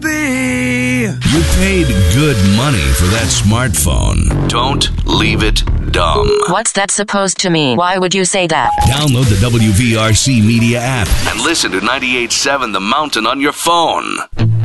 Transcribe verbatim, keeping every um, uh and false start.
be. You paid good money for that smartphone. Don't leave it dumb. What's that supposed to mean? Why would you say that? Download the W V R C Media app and listen to ninety-eight point seven The Mountain on your phone.